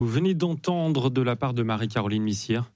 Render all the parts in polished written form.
Vous venez d'entendre de la part de Marie-Caroline Missière.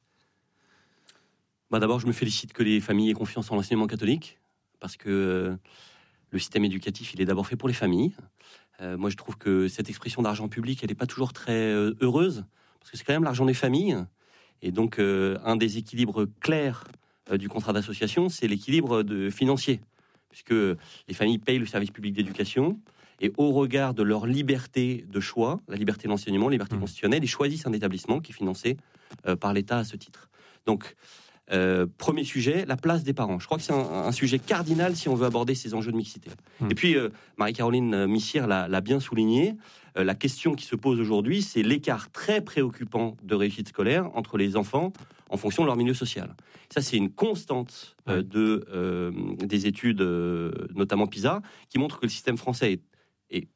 D'abord, je me félicite que les familles aient confiance en l'enseignement catholique, parce que le système éducatif, il est d'abord fait pour les familles. Moi, je trouve que cette expression d'argent public, elle n'est pas toujours très heureuse, parce que c'est quand même l'argent des familles. Et donc, un des équilibres clairs du contrat d'association, c'est l'équilibre financier, puisque les familles payent le service public d'éducation, et au regard de leur liberté de choix, la liberté de l'enseignement, la liberté constitutionnelle, ils choisissent un établissement qui est financé par l'État à ce titre. Donc, premier sujet, la place des parents. Je crois que c'est un sujet cardinal si on veut aborder ces enjeux de mixité. Et puis, Marie-Caroline Missière l'a bien souligné, la question qui se pose aujourd'hui, c'est l'écart très préoccupant de réussite scolaire entre les enfants en fonction de leur milieu social. Ça, c'est une constante des études, notamment PISA, qui montre que le système français est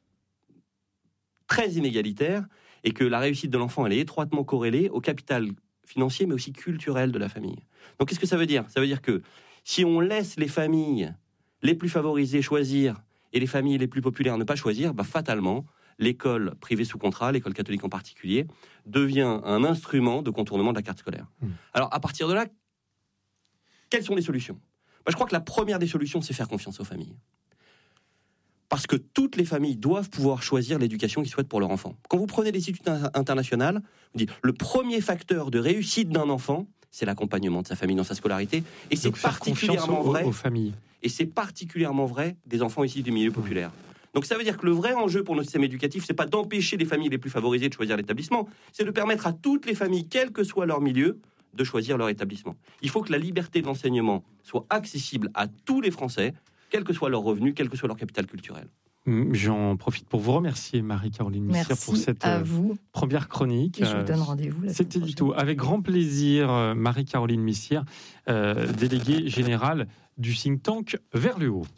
très inégalitaire et que la réussite de l'enfant, elle est étroitement corrélée au capital financier, mais aussi culturel de la famille. Donc, qu'est-ce que ça veut dire ? Ça veut dire que si on laisse les familles les plus favorisées choisir et les familles les plus populaires ne pas choisir, fatalement, l'école privée sous contrat, l'école catholique en particulier, devient un instrument de contournement de la carte scolaire. Alors, à partir de là, quelles sont les solutions ? Je crois que la première des solutions, c'est faire confiance aux familles. Parce que toutes les familles doivent pouvoir choisir l'éducation qu'ils souhaitent pour leur enfant. Quand vous prenez les études internationales, vous dites le premier facteur de réussite d'un enfant, c'est l'accompagnement de sa famille dans sa scolarité. Et c'est particulièrement vrai aux familles. Et c'est particulièrement vrai des enfants issus des milieux populaires. Donc ça veut dire que le vrai enjeu pour notre système éducatif, c'est pas d'empêcher les familles les plus favorisées de choisir l'établissement, c'est de permettre à toutes les familles, quel que soit leur milieu, de choisir leur établissement. Il faut que la liberté de l'enseignement soit accessible à tous les Français, quel que soit leur revenu, quel que soit leur capital culturel. J'en profite pour vous remercier, Marie-Caroline Missière, pour cette première chronique. Et je vous donne rendez-vous. Cet édito, avec grand plaisir, Marie-Caroline Missière, déléguée générale du think tank Vers le Haut.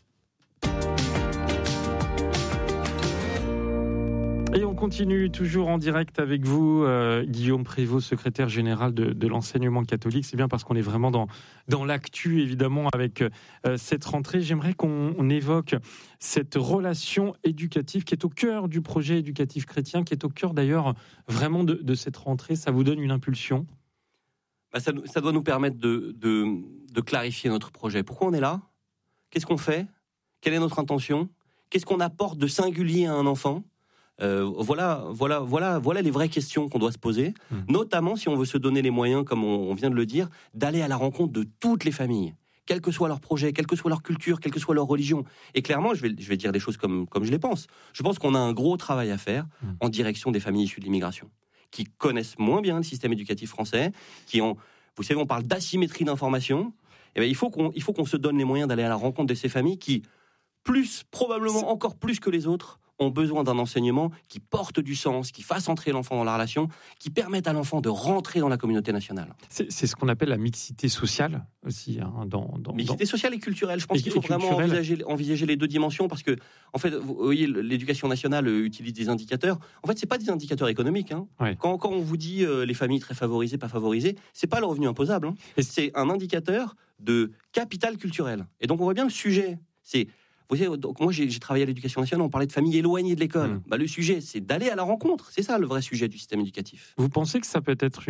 Et on continue toujours en direct avec vous, Guillaume Prévost, secrétaire général de l'enseignement catholique. C'est bien parce qu'on est vraiment dans l'actu, évidemment, avec cette rentrée. J'aimerais qu'on évoque cette relation éducative qui est au cœur du projet éducatif chrétien, qui est au cœur d'ailleurs vraiment de cette rentrée. Ça vous donne une impulsion ? Ça doit nous permettre de clarifier notre projet. Pourquoi on est là ? Qu'est-ce qu'on fait ? Quelle est notre intention ? Qu'est-ce qu'on apporte de singulier à un enfant ? Voilà les vraies questions qu'on doit se poser, notamment si on veut se donner les moyens, comme on vient de le dire, d'aller à la rencontre de toutes les familles, quel que soit leur projet, quelle que soit leur culture, quelle que soit leur religion. Et clairement, je vais dire des choses comme je les pense. Je pense qu'on a un gros travail à faire en direction des familles issues de l'immigration, qui connaissent moins bien le système éducatif français, vous savez, on parle d'asymétrie d'information. Il faut qu'on se donne les moyens d'aller à la rencontre de ces familles qui, probablement encore plus que les autres, ont besoin d'un enseignement qui porte du sens, qui fasse entrer l'enfant dans la relation, qui permette à l'enfant de rentrer dans la communauté nationale. C'est ce qu'on appelle la mixité sociale aussi. Mixité sociale et culturelle. Je pense qu'il faut vraiment envisager les deux dimensions, parce que, en fait, vous voyez, l'éducation nationale utilise des indicateurs. En fait, c'est pas des indicateurs économiques. Ouais. Quand on vous dit les familles très favorisées, pas favorisées, c'est pas le revenu imposable. C'est un indicateur de capital culturel. Et donc, on voit bien le sujet. Vous savez, donc moi, j'ai travaillé à l'éducation nationale, on parlait de familles éloignées de l'école. Le sujet, c'est d'aller à la rencontre. C'est ça le vrai sujet du système éducatif. Vous pensez que ça peut être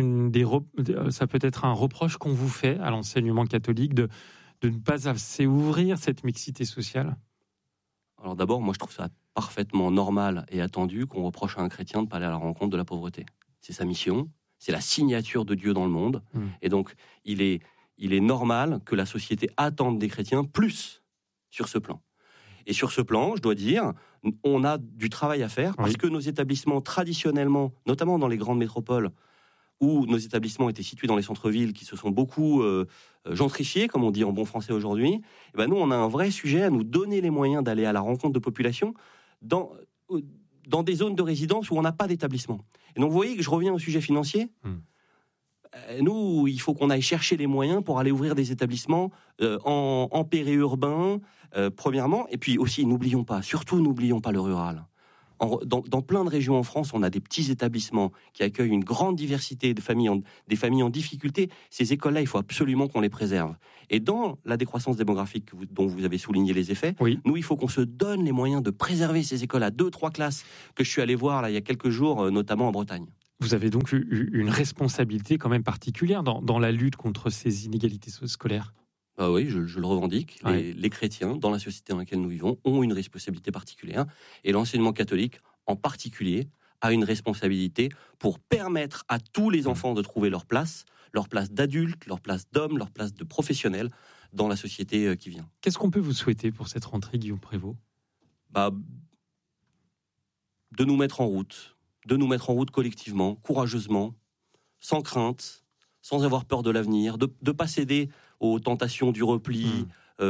un reproche qu'on vous fait à l'enseignement catholique de ne pas assez ouvrir cette mixité sociale ? Alors d'abord, moi je trouve ça parfaitement normal et attendu qu'on reproche à un chrétien de ne pas aller à la rencontre de la pauvreté. C'est sa mission, c'est la signature de Dieu dans le monde. Et donc, il est normal que la société attende des chrétiens plus sur ce plan. Et sur ce plan, je dois dire, on a du travail à faire, parce que nos établissements, traditionnellement, notamment dans les grandes métropoles, où nos établissements étaient situés dans les centres-villes, qui se sont beaucoup gentrifiés, comme on dit en bon français aujourd'hui, nous, on a un vrai sujet à nous donner les moyens d'aller à la rencontre de populations dans des zones de résidence où on n'a pas d'établissement. Et donc, vous voyez que je reviens au sujet financier. Nous, il faut qu'on aille chercher les moyens pour aller ouvrir des établissements en périurbain, premièrement, et puis aussi, n'oublions pas le rural. Dans plein de régions en France, on a des petits établissements qui accueillent une grande diversité de familles, des familles en difficulté. Ces écoles-là, il faut absolument qu'on les préserve. Et dans la décroissance démographique dont vous avez souligné les effets, nous, il faut qu'on se donne les moyens de préserver ces écoles à 2-3 classes que je suis allé voir là, il y a quelques jours, notamment en Bretagne. Vous avez donc eu une responsabilité quand même particulière dans la lutte contre ces inégalités scolaires. Ah oui, je le revendique. Ouais. Les chrétiens, dans la société dans laquelle nous vivons, ont une responsabilité particulière. Et l'enseignement catholique, en particulier, a une responsabilité pour permettre à tous les enfants de trouver leur place d'adulte, leur place d'homme, leur place de professionnel dans la société qui vient. Qu'est-ce qu'on peut vous souhaiter pour cette rentrée, Guillaume Prévost ? De nous mettre en route collectivement, courageusement, sans crainte, sans avoir peur de l'avenir, de ne pas céder aux tentations du repli,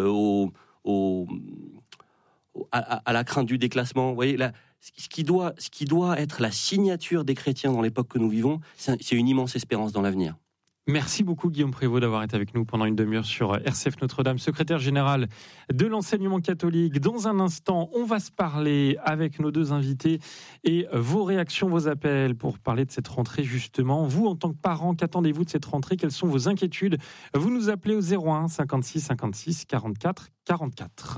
à la crainte du déclassement. Vous voyez, ce qui doit être la signature des chrétiens dans l'époque que nous vivons, c'est une immense espérance dans l'avenir. Merci beaucoup Guillaume Prévost d'avoir été avec nous pendant une demi-heure sur RCF Notre-Dame, secrétaire général de l'enseignement catholique. Dans un instant, on va se parler avec nos deux invités et vos réactions, vos appels pour parler de cette rentrée justement. Vous, en tant que parents, qu'attendez-vous de cette rentrée ? Quelles sont vos inquiétudes ? Vous nous appelez au 01 56 56 44 44.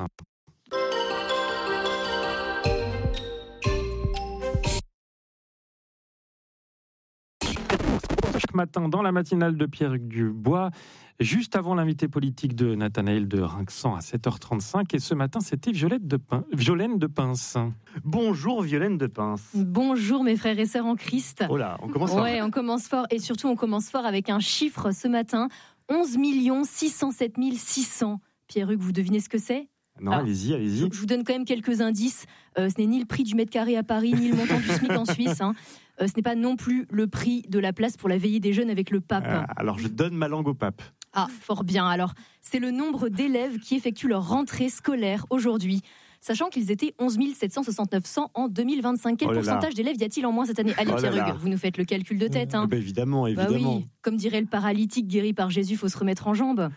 Chaque matin dans la matinale de Pierre-Hugues Dubois, juste avant l'invité politique de Nathanaël de Rinxan à 7h35. Et ce matin, c'était Violaine de Pince. Bonjour Violaine de Pince. Bonjour mes frères et sœurs en Christ. Oh là, on commence fort. Ouais, on commence fort. Et surtout, on commence fort avec un chiffre ce matin. 11 607 600. Pierre-Hugues, vous devinez ce que c'est ? Non, allez-y. Je vous donne quand même quelques indices. Ce n'est ni le prix du mètre carré à Paris, ni le montant du SMIC en Suisse. Ce n'est pas non plus le prix de la place pour la veillée des jeunes avec le pape. Alors, je donne ma langue au pape. Ah, fort bien. Alors, c'est le nombre d'élèves qui effectuent leur rentrée scolaire aujourd'hui. Sachant qu'ils étaient 11 769 en 2025. Quel pourcentage d'élèves y a-t-il en moins cette année ? Allez, Pierre-Hugues, vous nous faites le calcul de tête. Évidemment. Bah oui, comme dirait le paralytique guéri par Jésus, il faut se remettre en jambes.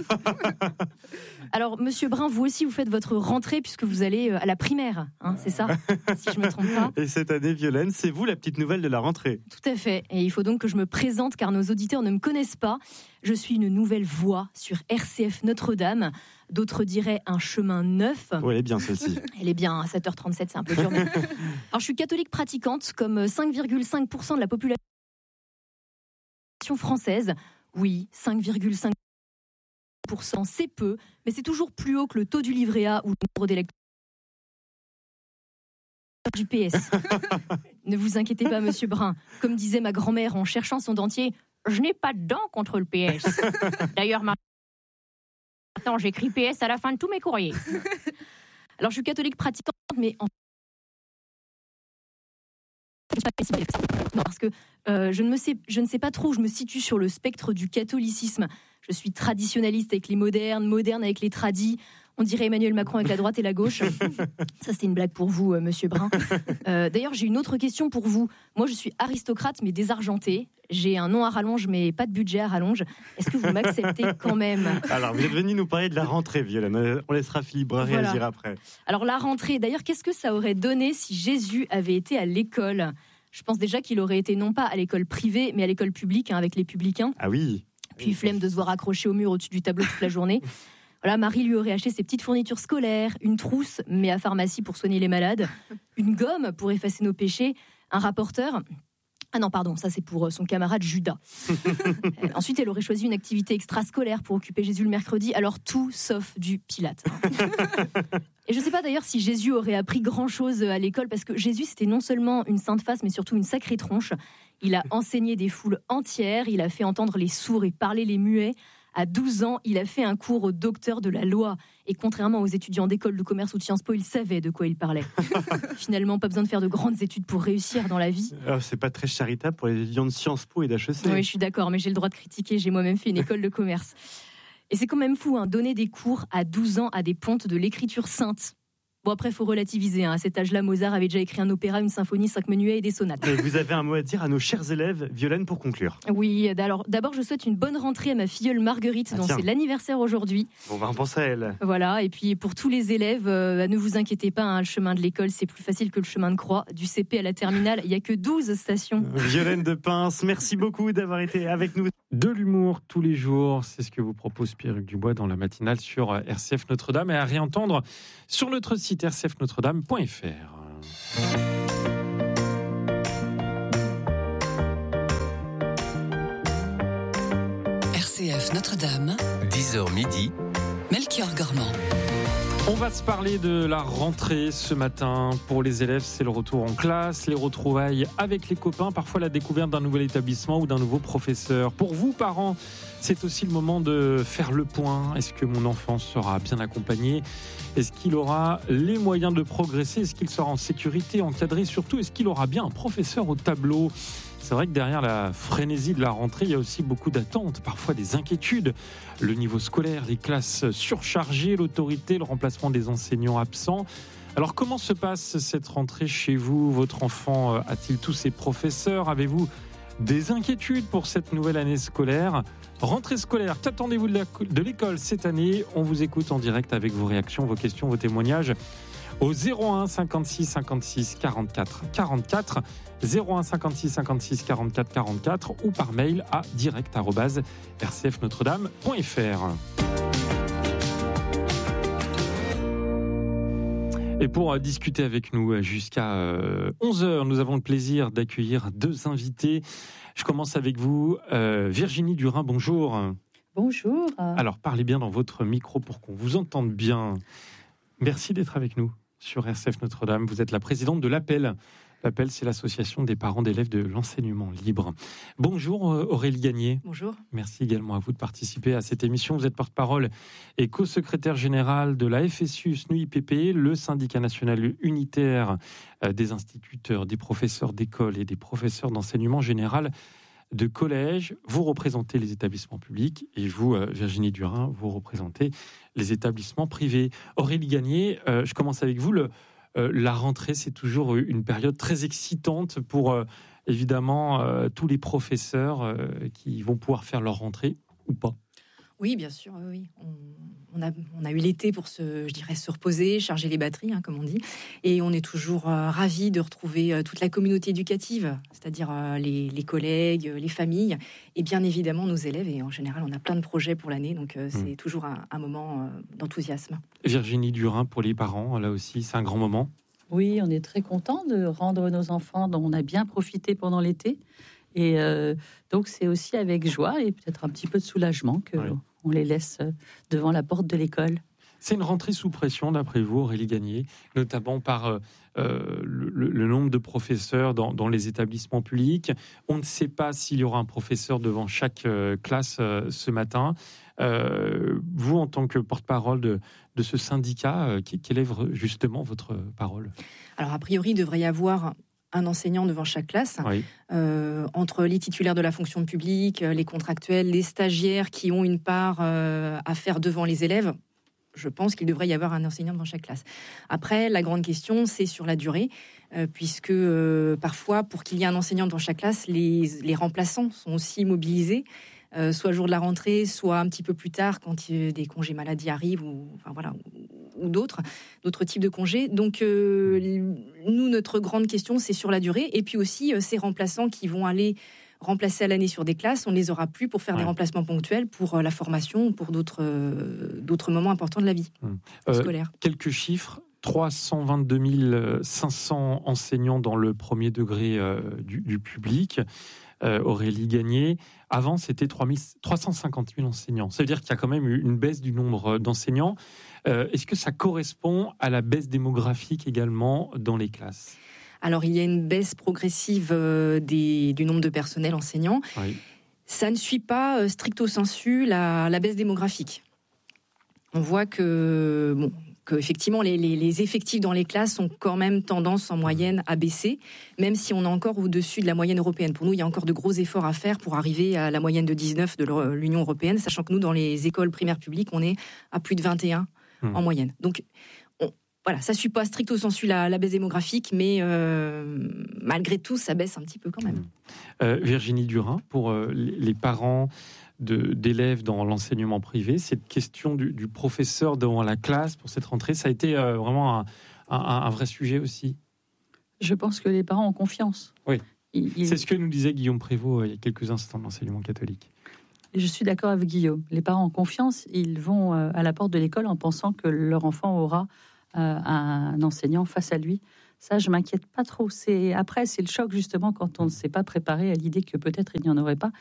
Alors, Monsieur Brun, vous aussi, vous faites votre rentrée puisque vous allez à la primaire, c'est ça ? Si je ne me trompe pas. Et cette année, Violaine, c'est vous la petite nouvelle de la rentrée. Tout à fait. Et il faut donc que je me présente car nos auditeurs ne me connaissent pas. Je suis une nouvelle voix sur RCF Notre-Dame. D'autres diraient un chemin neuf. Oh, elle est bien celle-ci. Elle est bien, à 7h37, c'est un peu dur. Mais... Alors, je suis catholique pratiquante, comme 5,5% de la population française. Oui, 5,5%, c'est peu, mais c'est toujours plus haut que le taux du livret A ou le nombre d'électeurs du PS. Ne vous inquiétez pas, Monsieur Brun. Comme disait ma grand-mère en cherchant son dentier, je n'ai pas de dents contre le PS. D'ailleurs, Attends, j'écris PS à la fin de tous mes courriers. Alors, je suis catholique pratiquante, mais non, parce que je ne sais pas trop où je me situe sur le spectre du catholicisme. Je suis traditionnaliste avec les modernes, moderne avec les tradis. On dirait Emmanuel Macron avec la droite et la gauche. Ça, c'était une blague pour vous, Monsieur Brun. D'ailleurs, j'ai une autre question pour vous. Moi, je suis aristocrate, mais désargentée. J'ai un nom à rallonge, mais pas de budget à rallonge. Est-ce que vous m'acceptez quand même ? Alors, vous êtes venu nous parler de la rentrée, Violaine. On laissera Philippe Brun réagir après. Alors, la rentrée, d'ailleurs, qu'est-ce que ça aurait donné si Jésus avait été à l'école ? Je pense déjà qu'il aurait été non pas à l'école privée, mais à l'école publique, avec les publicains. Ah oui. Puis flemme de se voir accroché au mur au-dessus du tableau toute la journée. Voilà, Marie lui aurait acheté ses petites fournitures scolaires, une trousse, mais à pharmacie pour soigner les malades, une gomme pour effacer nos péchés, un rapporteur. Ah non, pardon, ça c'est pour son camarade Judas. Ensuite, elle aurait choisi une activité extrascolaire pour occuper Jésus le mercredi, alors tout sauf du Pilate. Et je ne sais pas d'ailleurs si Jésus aurait appris grand-chose à l'école, parce que Jésus, c'était non seulement une sainte face, mais surtout une sacrée tronche. Il a enseigné des foules entières, il a fait entendre les sourds et parler les muets. À 12 ans, il a fait un cours au docteur de la loi. Et contrairement aux étudiants d'école de commerce ou de Sciences Po, il savait de quoi il parlait. Finalement, pas besoin de faire de grandes études pour réussir dans la vie. C'est pas très charitable pour les étudiants de Sciences Po et d'HEC. Oui, je suis d'accord, mais j'ai le droit de critiquer. J'ai moi-même fait une école de commerce. Et c'est quand même fou, donner des cours à 12 ans à des pontes de l'écriture sainte. Bon, après, il faut relativiser. À cet âge-là, Mozart avait déjà écrit un opéra, une symphonie, 5 menuets et des sonates. Et vous avez un mot à dire à nos chers élèves, Violaine, pour conclure. Oui, alors d'abord, je souhaite une bonne rentrée à ma filleule Marguerite, dont c'est l'anniversaire aujourd'hui. On va en penser à elle. Voilà, et puis pour tous les élèves, ne vous inquiétez pas, le chemin de l'école, c'est plus facile que le chemin de croix. Du CP à la terminale, il n'y a que 12 stations. Violaine de Pince, merci beaucoup d'avoir été avec nous. De l'humour tous les jours, c'est ce que vous propose Pierre-Hugues Dubois dans la matinale sur RCF Notre-Dame et à réentendre sur notre site rcfnotredame.fr. RCF Notre-Dame, 10h midi, Melchior Gormand. On va se parler de la rentrée ce matin. Pour les élèves, c'est le retour en classe, les retrouvailles avec les copains, parfois la découverte d'un nouvel établissement ou d'un nouveau professeur. Pour vous, parents, c'est aussi le moment de faire le point. Est-ce que mon enfant sera bien accompagné ? Est-ce qu'il aura les moyens de progresser ? Est-ce qu'il sera en sécurité, encadré ? Surtout, est-ce qu'il aura bien un professeur au tableau ? C'est vrai que derrière la frénésie de la rentrée, il y a aussi beaucoup d'attentes, parfois des inquiétudes. Le niveau scolaire, les classes surchargées, l'autorité, le remplacement des enseignants absents. Alors comment se passe cette rentrée chez vous ? Votre enfant a-t-il tous ses professeurs ? Avez-vous des inquiétudes pour cette nouvelle année scolaire ? Rentrée scolaire, qu'attendez-vous de l'école cette année ? On vous écoute en direct avec vos réactions, vos questions, vos témoignages au 01 56 56 44 44, 01 56 56 44 44 ou par mail à direct@rcfnotredame.fr. Et pour discuter avec nous jusqu'à 11h, nous avons le plaisir d'accueillir deux invités. Je commence avec vous, Virginie Durin, bonjour. Bonjour. Alors parlez bien dans votre micro pour qu'on vous entende bien. Merci d'être avec nous sur RCF Notre-Dame. Vous êtes la présidente de l'Appel. L'Appel, c'est l'association des parents d'élèves de l'enseignement libre. Bonjour Aurélie Gagné. Bonjour. Merci également à vous de participer à cette émission. Vous êtes porte-parole et co-secrétaire générale de la FSU SNUIPP, le syndicat national unitaire des instituteurs, des professeurs d'école et des professeurs d'enseignement général de collège. Vous représentez les établissements publics et vous, Virginie Durin, vous représentez les établissements privés. Aurélie Gagné, je commence avec vous. La rentrée, c'est toujours une période très excitante pour, évidemment, tous les professeurs qui vont pouvoir faire leur rentrée ou pas. Oui, bien sûr, oui. On a eu l'été pour se reposer, charger les batteries, comme on dit. Et on est toujours ravis de retrouver toute la communauté éducative, c'est-à-dire les collègues, les familles, et bien évidemment nos élèves. Et en général, on a plein de projets pour l'année, donc c'est toujours un moment d'enthousiasme. Virginie Durin, pour les parents, là aussi, c'est un grand moment. Oui, on est très content de rendre nos enfants dont on a bien profité pendant l'été. Et donc, c'est aussi avec joie et peut-être un petit peu de soulagement qu'on les laisse devant la porte de l'école. C'est une rentrée sous pression, d'après vous, Aurélie Gagné, notamment par le nombre de professeurs dans les établissements publics. On ne sait pas s'il y aura un professeur devant chaque classe ce matin. Vous, en tant que porte-parole de ce syndicat, quelle est justement votre parole ? Alors, a priori, il devrait y avoir un enseignant devant chaque classe, oui. Entre les titulaires de la fonction publique, les contractuels, les stagiaires qui ont une part à faire devant les élèves. Je pense qu'il devrait y avoir un enseignant devant chaque classe. Après, la grande question, c'est sur la durée, puisque parfois, pour qu'il y ait un enseignant devant chaque classe, les remplaçants sont aussi mobilisés, soit le jour de la rentrée, soit un petit peu plus tard, quand des congés maladie arrivent, ou d'autres types de congés. Donc, nous, notre grande question, c'est sur la durée. Et puis aussi, ces remplaçants qui vont aller remplacer à l'année sur des classes, on ne les aura plus pour faire des remplacements ponctuels, pour la formation ou pour d'autres moments importants de la vie scolaire. Quelques chiffres. 322 500 enseignants dans le premier degré du public. Aurélie Gagné. Avant, c'était 350 000 enseignants. Ça veut dire qu'il y a quand même eu une baisse du nombre d'enseignants. Est-ce que ça correspond à la baisse démographique également dans les classes ? Alors, il y a une baisse progressive du nombre de personnels enseignants. Oui. Ça ne suit pas stricto sensu la baisse démographique. On voit que effectivement, les effectifs dans les classes ont quand même tendance en moyenne à baisser, même si on est encore au-dessus de la moyenne européenne. Pour nous, il y a encore de gros efforts à faire pour arriver à la moyenne de 19 de l'Union européenne, sachant que nous, dans les écoles primaires publiques, on est à plus de 21 en moyenne. Donc, voilà, ça ne suit pas stricto sensu la baisse démographique, mais malgré tout, ça baisse un petit peu quand même. Virginie Durin, pour les parents d'élèves dans l'enseignement privé, cette question du professeur devant la classe pour cette rentrée, ça a été vraiment un vrai sujet aussi. Je pense que les parents ont confiance. Oui, c'est ce que nous disait Guillaume Prévost il y a quelques instants de l'enseignement catholique. Je suis d'accord avec Guillaume. Les parents ont confiance, ils vont à la porte de l'école en pensant que leur enfant aura un enseignant face à lui. Ça, je m'inquiète pas trop. Après, c'est le choc justement quand on ne s'est pas préparé à l'idée que peut-être il n'y en aurait pas,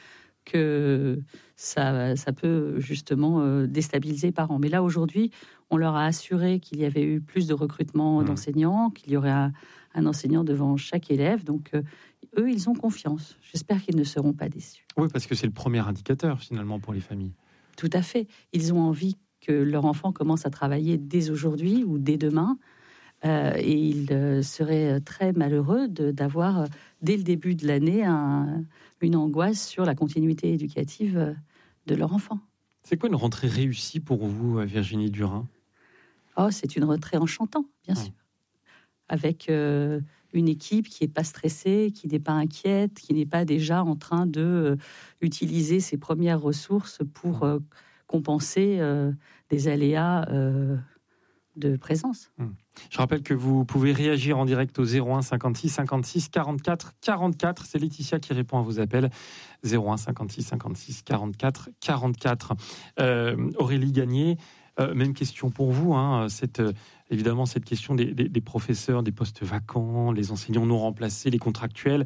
que ça peut justement déstabiliser les parents. Mais là, aujourd'hui, on leur a assuré qu'il y avait eu plus de recrutement d'enseignants, qu'il y aurait un enseignant devant chaque élève. Donc, eux, ils ont confiance. J'espère qu'ils ne seront pas déçus. Oui, parce que c'est le premier indicateur, finalement, pour les familles. Tout à fait. Ils ont envie que leur enfant commence à travailler dès aujourd'hui ou dès demain. Et ils seraient très malheureux d'avoir, dès le début de l'année, une angoisse sur la continuité éducative de leur enfant. C'est quoi une rentrée réussie pour vous, Virginie Durin ? Oh, c'est une rentrée enchantante, bien sûr. Avec une équipe qui n'est pas stressée, qui n'est pas inquiète, qui n'est pas déjà en train d'utiliser ses premières ressources pour compenser des aléas de présence. Je rappelle que vous pouvez réagir en direct au 01 56 56 44 44. C'est Laetitia qui répond à vos appels. 01 56 56 44 44. Aurélie Gagné, même question pour vous. Évidemment, cette question des professeurs, des postes vacants, les enseignants non remplacés, les contractuels.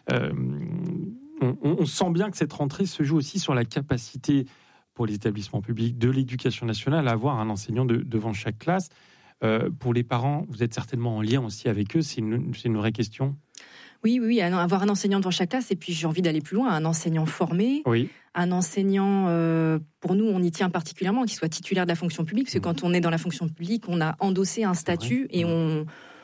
On sent bien que cette rentrée se joue aussi sur la capacité pour les établissements publics de l'éducation nationale à avoir un enseignant devant chaque classe. Pour les parents, vous êtes certainement en lien aussi avec eux, c'est une vraie question. Oui, avoir un enseignant devant chaque classe, et puis j'ai envie d'aller plus loin, un enseignant formé, un enseignant, pour nous, on y tient particulièrement, qui soit titulaire de la fonction publique, parce que quand on est dans la fonction publique, on a endossé un statut et on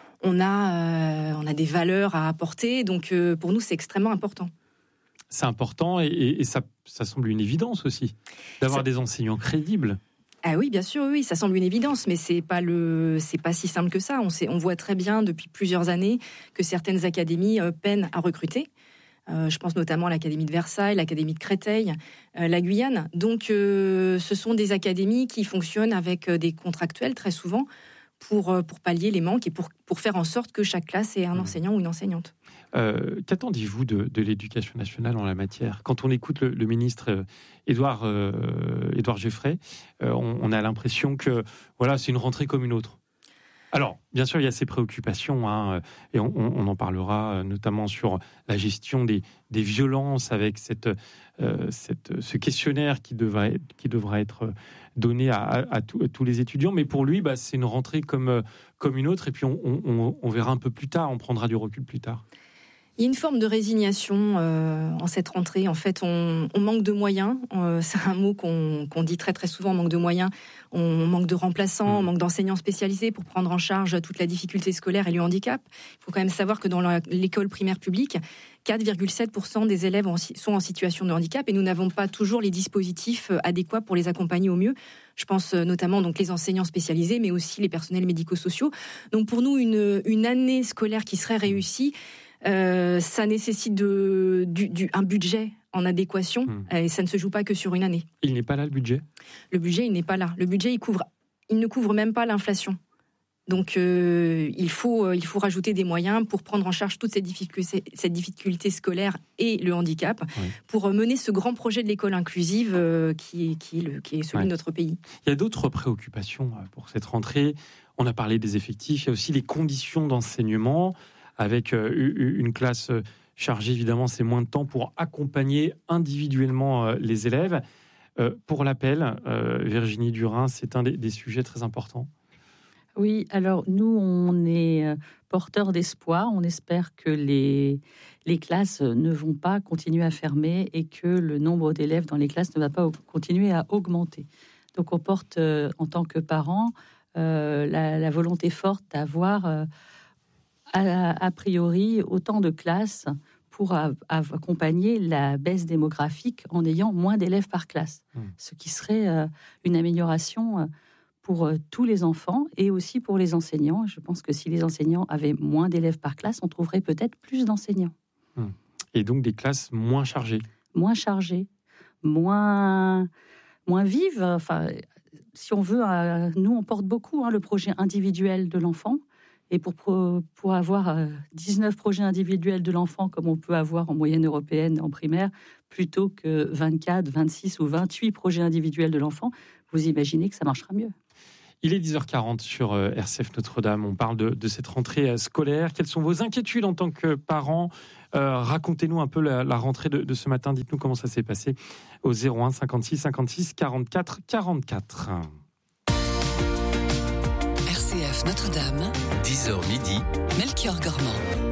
a des valeurs à apporter, donc pour nous, c'est extrêmement important. C'est important et ça semble une évidence aussi, d'avoir des enseignants crédibles. Ah oui, bien sûr, oui, ça semble une évidence, mais c'est pas si simple que ça. On voit très bien depuis plusieurs années que certaines académies peinent à recruter. Je pense notamment à l'Académie de Versailles, l'Académie de Créteil, la Guyane. Donc, ce sont des académies qui fonctionnent avec des contractuels très souvent pour pallier les manques et pour faire en sorte que chaque classe ait un enseignant ou une enseignante. Qu'attendez-vous de l'éducation nationale en la matière ? Quand on écoute le ministre Édouard Geoffrey, on a l'impression que c'est une rentrée comme une autre. Alors, bien sûr, il y a ces préoccupations, et on en parlera notamment sur la gestion des violences avec ce questionnaire qui devra être donné à tous les étudiants. Mais pour lui, c'est une rentrée comme une autre, et puis on verra un peu plus tard, on prendra du recul plus tard. Il y a une forme de résignation en cette rentrée. En fait, on manque de moyens. C'est un mot qu'on dit très très souvent, on manque de moyens. On manque de remplaçants, on manque d'enseignants spécialisés pour prendre en charge toute la difficulté scolaire et le handicap. Il faut quand même savoir que dans l'école primaire publique, 4,7% des élèves sont en situation de handicap et nous n'avons pas toujours les dispositifs adéquats pour les accompagner au mieux. Je pense notamment donc les enseignants spécialisés, mais aussi les personnels médico-sociaux. Donc pour nous, une année scolaire qui serait réussie, ça nécessite un budget en adéquation, et ça ne se joue pas que sur une année. Il n'est pas là, le budget ? Le budget, il n'est pas là. Le budget, il ne couvre même pas l'inflation. Donc, il faut rajouter des moyens pour prendre en charge toute cette difficulté scolaire et le handicap, pour mener ce grand projet de l'école inclusive qui est celui de notre pays. Il y a d'autres préoccupations pour cette rentrée. On a parlé des effectifs, il y a aussi les conditions d'enseignement. Avec une classe chargée, évidemment, c'est moins de temps pour accompagner individuellement les élèves. Pour l'appel, Virginie Durin, c'est un des sujets très importants. Oui, alors nous, on est porteurs d'espoir. On espère que les classes ne vont pas continuer à fermer et que le nombre d'élèves dans les classes ne va pas continuer à augmenter. Donc on porte, en tant que parents, la volonté forte d'avoir... a priori, autant de classes pour accompagner la baisse démographique en ayant moins d'élèves par classe. Ce qui serait une amélioration pour tous les enfants et aussi pour les enseignants. Je pense que si les enseignants avaient moins d'élèves par classe, on trouverait peut-être plus d'enseignants. Et donc des classes moins chargées. Moins chargées, moins vives. Enfin, si on veut, nous, on porte beaucoup le projet individuel de l'enfant. Et pour avoir 19 projets individuels de l'enfant, comme on peut avoir en moyenne européenne en primaire, plutôt que 24, 26 ou 28 projets individuels de l'enfant, vous imaginez que ça marchera mieux. Il est 10h40 sur RCF Notre-Dame. On parle de cette rentrée scolaire. Quelles sont vos inquiétudes en tant que parents ? Racontez-nous un peu la rentrée de ce matin. Dites-nous comment ça s'est passé au 01 56 56 44 44. RCF Notre-Dame, 10h midi, Melchior Gormand.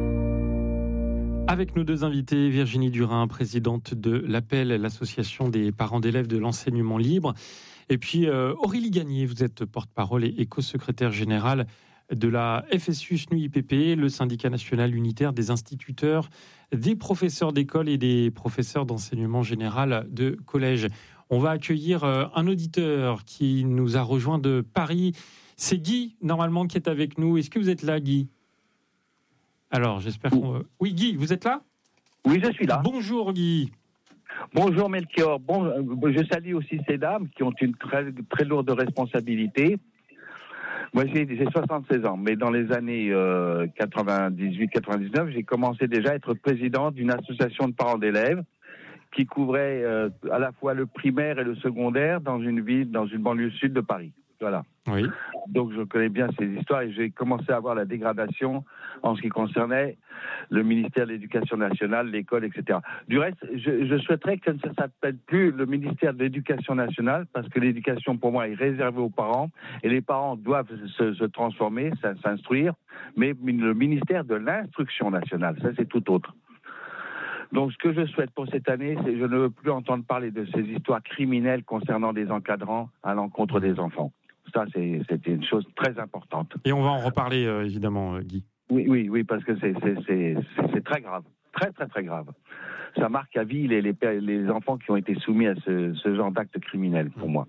Avec nos deux invités, Virginie Durin, présidente de l'APEL, l'association des parents d'élèves de l'enseignement libre, et puis Aurélie Gagné, vous êtes porte-parole et co-secrétaire générale de la FSU SNU-IPP, le syndicat national unitaire des instituteurs, des professeurs d'école et des professeurs d'enseignement général de collège. On va accueillir un auditeur qui nous a rejoint de Paris. C'est Guy, normalement, qui est avec nous. Est-ce que vous êtes là, Guy ? Alors, j'espère qu'on... Oui, Guy, vous êtes là ? Oui, je suis là. Bonjour, Guy. Bonjour, Melchior. Je salue aussi ces dames qui ont une très, très lourde responsabilité. Moi, j'ai 76 ans, mais dans les années 98-99, j'ai commencé déjà à être président d'une association de parents d'élèves qui couvrait à la fois le primaire et le secondaire dans une ville, dans une banlieue sud de Paris. Voilà. Oui. Donc, je connais bien ces histoires et j'ai commencé à voir la dégradation en ce qui concernait le ministère de l'Éducation nationale, l'école, etc. Du reste, je souhaiterais que ça ne s'appelle plus le ministère de l'Éducation nationale parce que l'éducation, pour moi, est réservée aux parents et les parents doivent se transformer, s'instruire, mais le ministère de l'Instruction nationale, ça, c'est tout autre. Donc, ce que je souhaite pour cette année, c'est je ne veux plus entendre parler de ces histoires criminelles concernant des encadrants à l'encontre des enfants. Ça, c'est une chose très importante. Et on va en reparler, évidemment, Guy. Oui, parce que c'est très grave. Très, très, très grave. Ça marque à vie les enfants qui ont été soumis à ce genre d'actes criminels, pour moi.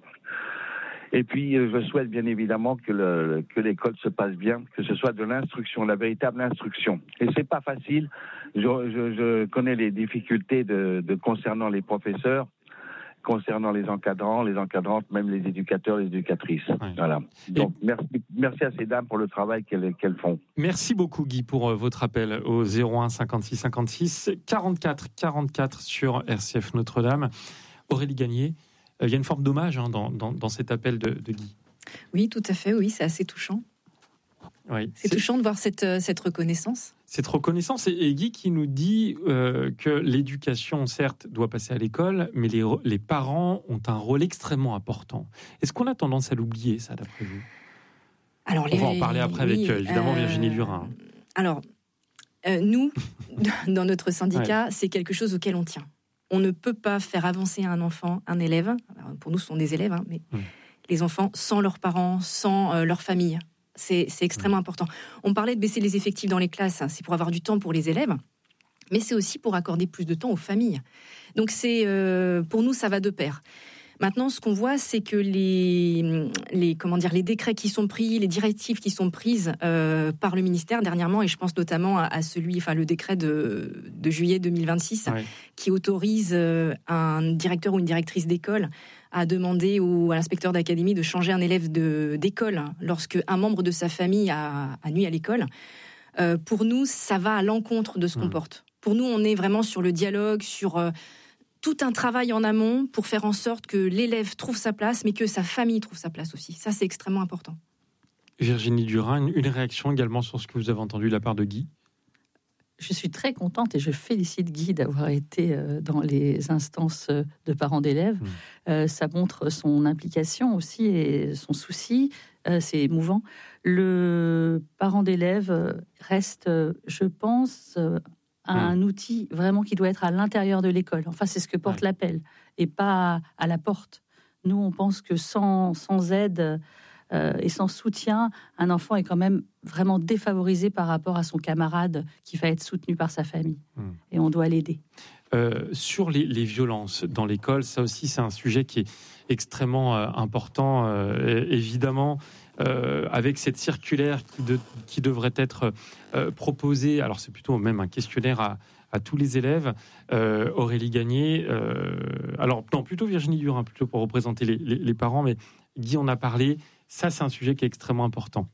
Et puis, je souhaite bien évidemment que l'école se passe bien, que ce soit de l'instruction, la véritable instruction. Et c'est pas facile. Je connais les difficultés concernant les professeurs, concernant les encadrants, les encadrantes, même les éducateurs, les éducatrices. Oui. Voilà. Donc, merci à ces dames pour le travail qu'elles font. Merci beaucoup, Guy, pour votre appel au 01 56 56 44 44 sur RCF Notre-Dame. Aurélie Gagné, il y a une forme d'hommage dans cet appel de Guy. Oui, tout à fait, oui, c'est assez touchant. Oui, c'est touchant de voir cette reconnaissance. Cette reconnaissance, et Guy qui nous dit que l'éducation, certes, doit passer à l'école, mais les parents ont un rôle extrêmement important. Est-ce qu'on a tendance à l'oublier, ça, d'après vous ? On va en parler après avec, évidemment, Virginie Durin. Alors, nous, dans notre syndicat, c'est quelque chose auquel on tient. On ne peut pas faire avancer un enfant, un élève, alors, pour nous, ce sont des élèves, mais les enfants sans leurs parents, sans leur famille. C'est extrêmement important. On parlait de baisser les effectifs dans les classes, c'est pour avoir du temps pour les élèves, mais c'est aussi pour accorder plus de temps aux familles. Donc pour nous, ça va de pair. Maintenant, ce qu'on voit, c'est que les décrets qui sont pris, les directives qui sont prises par le ministère dernièrement, et je pense notamment à le décret de juillet 2026, qui autorise un directeur ou une directrice d'école à demander à l'inspecteur d'académie de changer un élève d'école lorsque un membre de sa famille a nuit à l'école. Pour nous, ça va à l'encontre de ce qu'on porte. Pour nous, on est vraiment sur le dialogue, sur tout un travail en amont pour faire en sorte que l'élève trouve sa place, mais que sa famille trouve sa place aussi. Ça, c'est extrêmement important. Virginie Durin, une réaction également sur ce que vous avez entendu de la part de Guy ? Je suis très contente et je félicite Guy d'avoir été dans les instances de parents d'élèves. Ça montre son implication aussi et son souci. C'est émouvant. Le parent d'élève reste, je pense, un outil vraiment qui doit être à l'intérieur de l'école. Enfin, c'est ce que porte l'appel et pas à la porte. Nous, on pense que sans aide et sans soutien, un enfant est quand même vraiment défavorisé par rapport à son camarade qui va être soutenu par sa famille. Et on doit l'aider. Sur les violences dans l'école, ça aussi, c'est un sujet qui est extrêmement important, évidemment. Avec cette circulaire qui devrait être proposée, alors c'est plutôt même un questionnaire à tous les élèves. Aurélie Gagné, alors non, plutôt Virginie Durin, plutôt pour représenter les parents, mais Guy en a parlé. Ça, c'est un sujet qui est extrêmement important.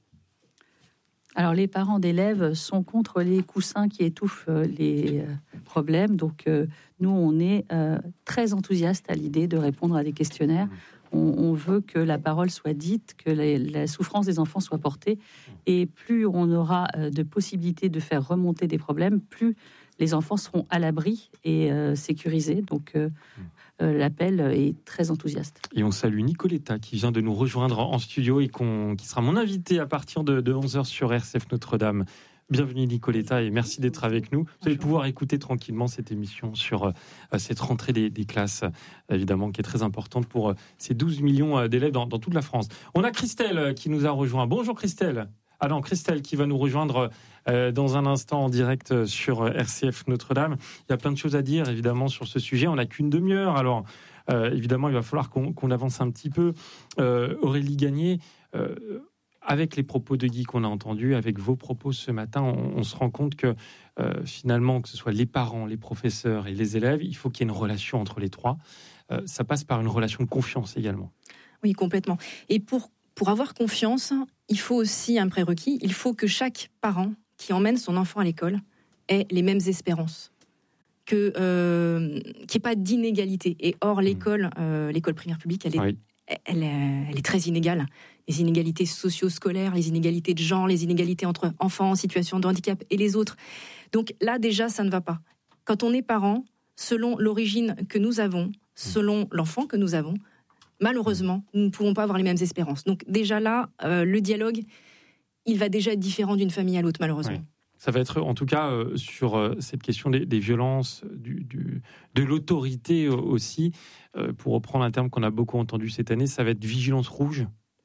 Alors, les parents d'élèves sont contre les coussins qui étouffent les problèmes. Donc, nous, on est très enthousiastes à l'idée de répondre à des questionnaires. On veut que la parole soit dite, que la souffrance des enfants soit portée. Et plus on aura de possibilités de faire remonter des problèmes, plus les enfants seront à l'abri et sécurisés. Donc, l'appel est très enthousiaste. Et on salue Nicoletta qui vient de nous rejoindre en studio et qui sera mon invité à partir de 11h sur RCF Notre-Dame. Bienvenue Nicoletta et merci d'être avec nous. Vous allez pouvoir écouter tranquillement cette émission sur cette rentrée des classes, évidemment, qui est très importante pour ces 12 millions d'élèves dans toute la France. On a Christelle qui nous a rejoint. Bonjour Christelle. Ah non, Christelle qui va nous rejoindre dans un instant en direct sur RCF Notre-Dame. Il y a plein de choses à dire, évidemment, sur ce sujet. On n'a qu'une demi-heure, alors évidemment, il va falloir qu'on avance un petit peu. Aurélie Gagné, avec les propos de Guy qu'on a entendus, avec vos propos ce matin, on se rend compte que finalement, que ce soit les parents, les professeurs et les élèves, il faut qu'il y ait une relation entre les trois. Ça passe par une relation de confiance également. Oui, complètement. Et pour avoir confiance, il faut aussi un prérequis. Il faut que chaque parent qui emmène son enfant à l'école ait les mêmes espérances. Qu'il n'y ait pas d'inégalité. Et or, l'école primaire publique, elle est très inégale. Les inégalités socio-scolaires, les inégalités de genre, les inégalités entre enfants en situation de handicap et les autres. Donc là, déjà, ça ne va pas. Quand on est parent, selon l'origine que nous avons, selon l'enfant que nous avons, malheureusement, nous ne pouvons pas avoir les mêmes espérances. Donc déjà là, le dialogue, il va déjà être différent d'une famille à l'autre, malheureusement. Oui. Ça va être, en tout cas, sur cette question des violences, de l'autorité aussi, pour reprendre un terme qu'on a beaucoup entendu cette année, ça va être vigilance rouge.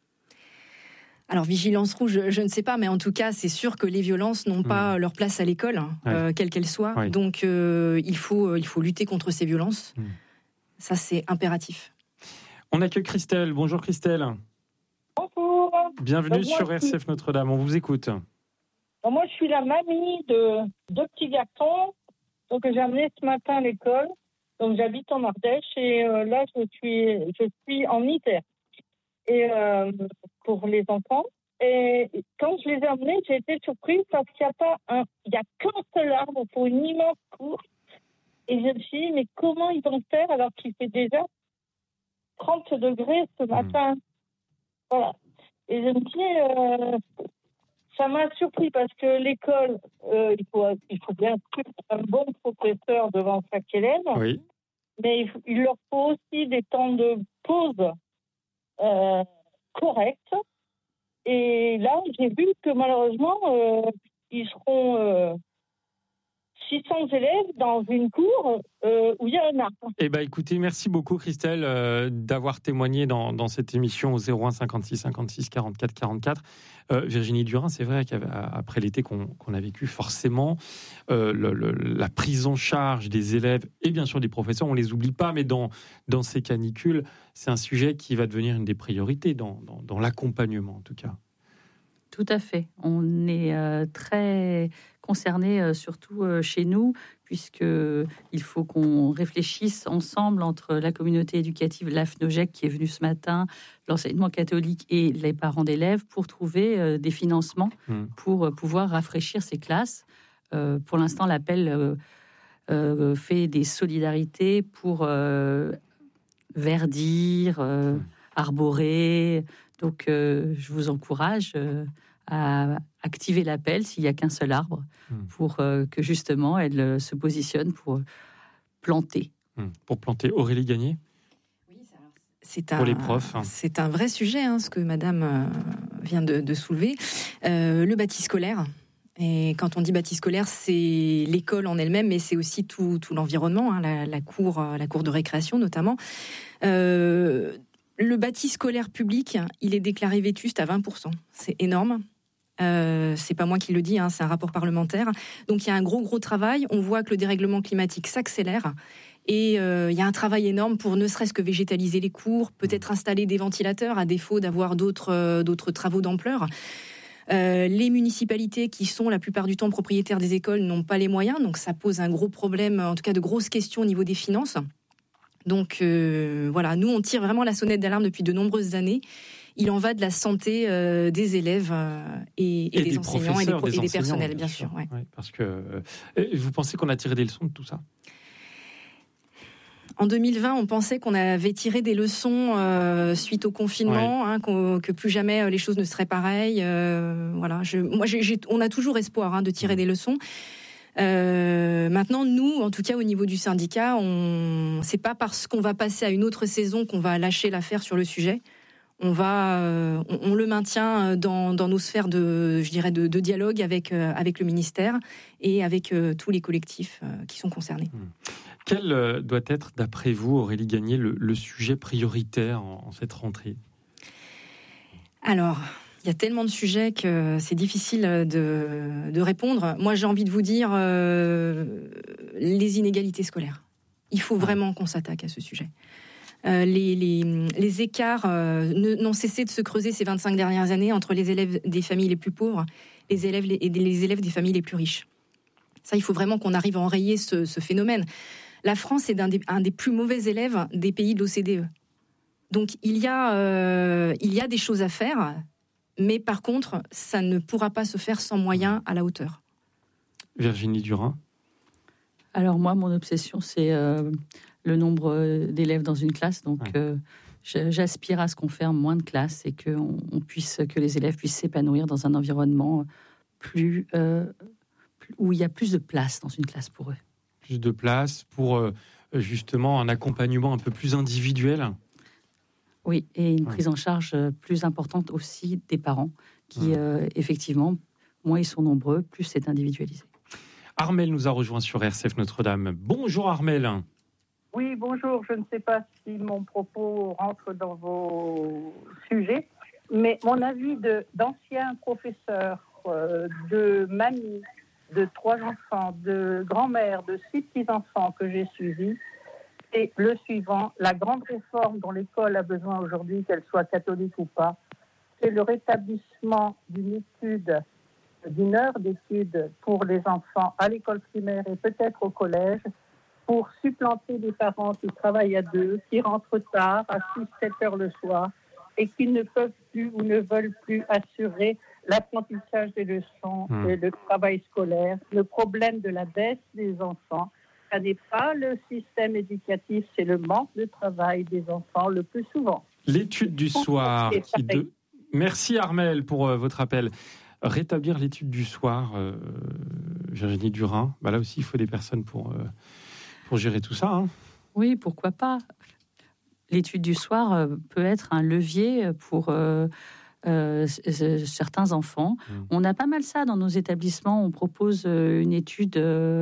Alors, vigilance rouge, je ne sais pas, mais en tout cas, c'est sûr que les violences n'ont pas leur place à l'école, quelle qu'elle soit. Oui. Donc, il faut lutter contre ces violences. Ça, c'est impératif. On accueille Christelle. Bonjour Christelle. Bonjour. Bienvenue sur RCF Notre-Dame. On vous écoute. Moi, je suis la mamie de 2 petits garçons donc, que j'ai amenés ce matin à l'école. Donc, j'habite en Ardèche et là, je suis en ITER et, pour les enfants. Et quand je les ai amenés, j'ai été surprise parce qu'il n'y a qu'un seul arbre pour une immense cour. Et je me suis dit, mais comment ils vont faire alors qu'il fait déjà 30 degrés ce matin. Voilà. Et je me dis, ça m'a surpris parce que l'école, il faut bien sûr un bon professeur devant chaque élève, mais il leur faut aussi des temps de pause corrects. Et là, j'ai vu que malheureusement, ils seront 600 élèves dans une cour où il y a un arbre. Eh bien, écoutez, merci beaucoup, Christelle, d'avoir témoigné dans cette émission au 01 56 56 44 44. Virginie Durin, c'est vrai qu'après l'été qu'on a vécu, forcément, la prise en charge des élèves et bien sûr des professeurs, on ne les oublie pas, mais dans ces canicules, c'est un sujet qui va devenir une des priorités dans l'accompagnement, en tout cas. Tout à fait. On est très concernés, surtout chez nous, puisqu'il faut qu'on réfléchisse ensemble entre la communauté éducative, l'AFNOGEC qui est venue ce matin, l'enseignement catholique et les parents d'élèves pour trouver des financements pour pouvoir rafraîchir ces classes. Pour l'instant, l'appel fait des solidarités pour verdir, arborer. Donc, je vous encourage à activer l'appel s'il n'y a qu'un seul arbre pour que justement elle se positionne pour planter. Pour planter. Aurélie Gagné. Pour les profs. C'est un vrai sujet, ce que Madame vient de soulever. Le bâti scolaire. Et quand on dit bâti scolaire, c'est l'école en elle-même, mais c'est aussi tout l'environnement, la cour de récréation notamment. Le bâti scolaire public, il est déclaré vétuste à 20%. C'est énorme. C'est pas moi qui le dis, c'est un rapport parlementaire. Donc il y a un gros travail. On voit que le dérèglement climatique s'accélère. Et il y a un travail énorme pour ne serait-ce que végétaliser les cours, peut-être installer des ventilateurs à défaut d'avoir d'autres travaux d'ampleur. Les municipalités qui sont la plupart du temps propriétaires des écoles n'ont pas les moyens, donc ça pose un gros problème, en tout cas de grosses questions au niveau des finances. Donc voilà, nous on tire vraiment la sonnette d'alarme depuis de nombreuses années. Il en va de la santé des élèves et des enseignants et des personnels, bien sûr. Ouais. Oui, parce que vous pensez qu'on a tiré des leçons de tout ça ? En 2020, on pensait qu'on avait tiré des leçons suite au confinement, que plus jamais les choses ne seraient pareilles. Voilà. On a toujours espoir de tirer des leçons. Maintenant, nous, en tout cas au niveau du syndicat, c'est pas parce qu'on va passer à une autre saison qu'on va lâcher l'affaire sur le sujet. On le maintient dans nos sphères de dialogue avec le ministère et avec tous les collectifs qui sont concernés. Quel doit être, d'après vous, Aurélie Gagné, le sujet prioritaire en cette rentrée ? Alors, il y a tellement de sujets que c'est difficile de répondre. Moi, j'ai envie de vous dire les inégalités scolaires. Il faut vraiment qu'on s'attaque à ce sujet. Les écarts n'ont cessé de se creuser ces 25 dernières années entre les élèves des familles les plus pauvres et les élèves des familles les plus riches. Ça, il faut vraiment qu'on arrive à enrayer ce phénomène. La France est un des plus mauvais élèves des pays de l'OCDE. Donc, il y a des choses à faire, mais par contre, ça ne pourra pas se faire sans moyens à la hauteur. Virginie Durin. Alors moi, mon obsession, c'est le nombre d'élèves dans une classe. Donc, j'aspire à ce qu'on ferme moins de classes et que les élèves puissent s'épanouir dans un environnement où il y a plus de place dans une classe pour eux. Plus de place pour justement un accompagnement un peu plus individuel. Oui, et une prise en charge plus importante aussi des parents qui, effectivement, moins ils sont nombreux, plus c'est individualisé. Armelle nous a rejoint sur RCF Notre-Dame. Bonjour Armelle. Oui, bonjour. Je ne sais pas si mon propos rentre dans vos sujets, mais mon avis d'ancien professeur, de mamie, de 3 enfants, de grand-mère, de 6 petits-enfants que j'ai suivis, c'est le suivant. La grande réforme dont l'école a besoin aujourd'hui, qu'elle soit catholique ou pas, c'est le rétablissement d'une heure d'étude pour les enfants à l'école primaire et peut-être au collège, pour supplanter les parents qui travaillent à 2, qui rentrent tard, à 6-7 heures le soir, et qui ne peuvent plus ou ne veulent plus assurer l'apprentissage des leçons et le travail scolaire. Le problème de la baisse des enfants, ça n'est pas le système éducatif, c'est le manque de travail des enfants le plus souvent. L'étude du soir. Merci Armelle pour votre appel. Rétablir l'étude du soir, Virginie Durin, là aussi il faut des personnes pour gérer tout ça. Hein. Oui, pourquoi pas. L'étude du soir peut être un levier pour certains enfants. On a pas mal ça dans nos établissements. On propose une étude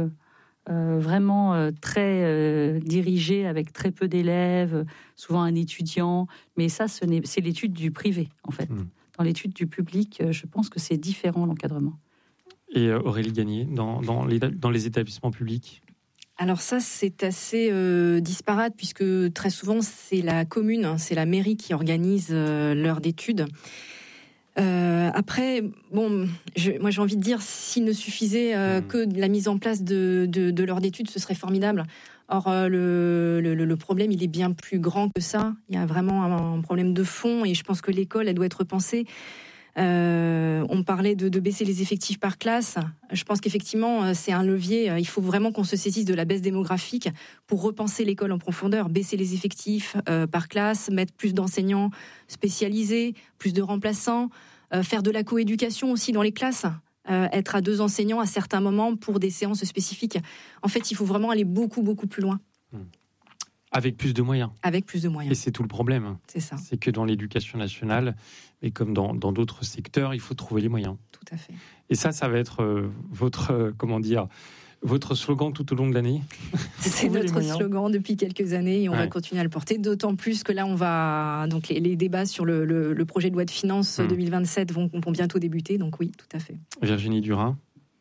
vraiment très dirigée avec très peu d'élèves, souvent un étudiant. Mais ça, c'est l'étude du privé, en fait. Dans l'étude du public, je pense que c'est différent, l'encadrement. Et Aurélie Gagné, dans les établissements publics ? Alors ça, c'est assez disparate, puisque très souvent, c'est la commune, c'est la mairie qui organise l'heure d'études. Après, moi j'ai envie de dire, s'il ne suffisait que de la mise en place de l'heure d'études, ce serait formidable. Or, le problème, il est bien plus grand que ça. Il y a vraiment un problème de fond, et je pense que l'école, elle doit être repensée. On parlait de baisser les effectifs par classe. Je pense qu'effectivement, c'est un levier. Il faut vraiment qu'on se saisisse de la baisse démographique pour repenser l'école en profondeur. Baisser les effectifs par classe, mettre plus d'enseignants spécialisés, plus de remplaçants, faire de la coéducation aussi dans les classes. Être à 2 enseignants à certains moments pour des séances spécifiques. En fait, il faut vraiment aller beaucoup, beaucoup plus loin. Avec plus de moyens. Avec plus de moyens. Et c'est tout le problème. C'est ça. C'est que dans l'éducation nationale, et comme dans d'autres secteurs, il faut trouver les moyens. Tout à fait. Et ça va être votre slogan tout au long de l'année. C'est notre slogan depuis quelques années et on va continuer à le porter. D'autant plus que là, donc les débats sur le projet de loi de finances 2027 vont bientôt débuter. Donc oui, tout à fait. Virginie Durin.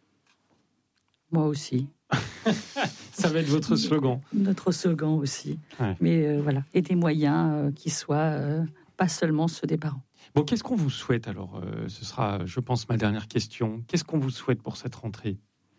Moi aussi. Ça va être votre slogan. Notre slogan aussi. Ouais. Mais voilà, et des moyens qui soient pas seulement ceux des parents. Bon, qu'est-ce qu'on vous souhaite alors ce sera, je pense, ma dernière question. Qu'est-ce qu'on vous souhaite pour cette rentrée ?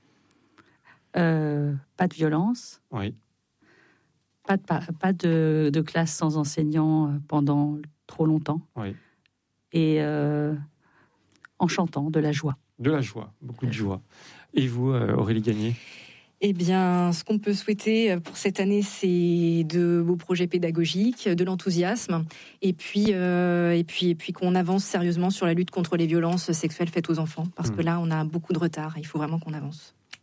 Pas de violence. Oui. Pas de classe sans enseignants pendant trop longtemps. Oui. Et en chantant de la joie. De la joie, beaucoup de joie. Et vous, Aurélie Gagné ? Eh bien, ce qu'on peut souhaiter pour cette année, c'est de beaux projets pédagogiques, de l'enthousiasme, et puis qu'on avance sérieusement sur la lutte contre les violences sexuelles faites aux enfants, parce que là, on a beaucoup de retard. Il faut vraiment qu'on avance.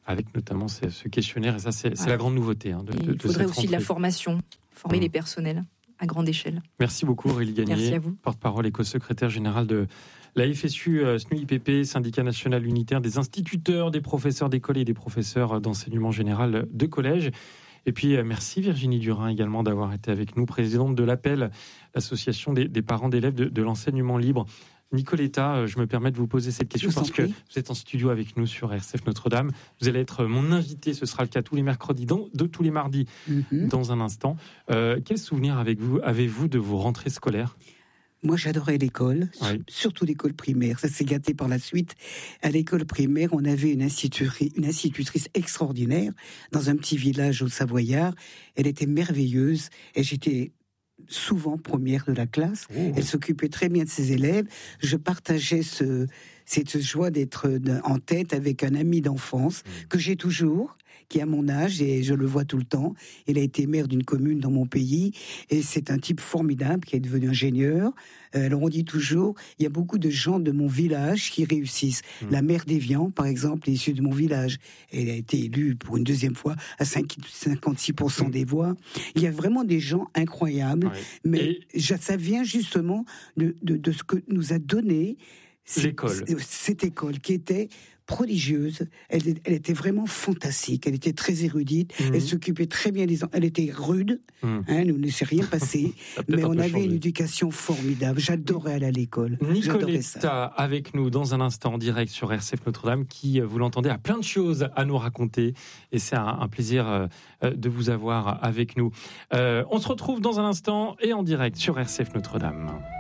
avec notamment ce questionnaire. Et ça, c'est la grande nouveauté. Il faudrait aussi de la formation, former les personnels à grande échelle. Merci beaucoup Aurélie Gagné. Merci à vous. Porte-parole et co-secrétaire générale de la FSU, SNUIPP, syndicat national unitaire des instituteurs, des professeurs d'école et des professeurs d'enseignement général de collège. Et puis, merci Virginie Durin également d'avoir été avec nous, présidente de l'APEL, l'association des parents d'élèves de l'enseignement libre. Nicoletta, je me permets de vous poser cette question parce que vous êtes en studio avec nous sur RCF Notre-Dame. Vous allez être mon invité, ce sera le cas tous les mercredis, tous les mardis, dans un instant. Quel souvenir avez-vous de vos rentrées scolaires ? Moi, j'adorais l'école, surtout l'école primaire. Ça s'est gâté par la suite. À l'école primaire, on avait une institutrice extraordinaire dans un petit village au Savoyard. Elle était merveilleuse et j'étais souvent première de la classe. Elle s'occupait très bien de ses élèves. Je partageais cette joie d'être en tête avec un ami d'enfance que j'ai toujours, qui a mon âge et je le vois tout le temps. Il a été maire d'une commune dans mon pays et c'est un type formidable qui est devenu ingénieur. Alors on dit toujours, il y a beaucoup de gens de mon village qui réussissent. La maire d'Évian, par exemple, est issue de mon village. Elle a été élue pour une deuxième fois à 56% des voix. Il y a vraiment des gens incroyables. Mais ça vient justement de ce que nous a donné cette école qui était prodigieuse, elle était vraiment fantastique, elle était très érudite, elle s'occupait très bien des enfants, elle était rude, nous ne s'est rien passé, mais on avait une éducation formidable, j'adorais aller à l'école. Nicoletta avec nous dans un instant en direct sur RCF Notre-Dame qui, vous l'entendez, a plein de choses à nous raconter et c'est un plaisir de vous avoir avec nous. On se retrouve dans un instant et en direct sur RCF Notre-Dame.